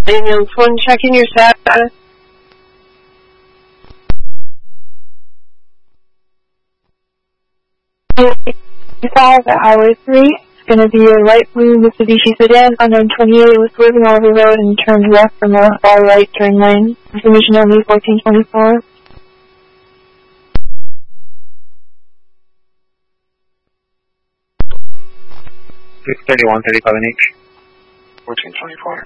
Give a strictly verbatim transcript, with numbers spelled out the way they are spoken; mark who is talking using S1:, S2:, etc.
S1: Daniels one, checking your status. Five at Highway three. It's going to be a light blue Mitsubishi sedan on nine twenty-eight with swerving over the road and turned left from a far right turn lane. Information only fourteen twenty-four.
S2: six thirty-one, thirty-five N H. fourteen twenty-four.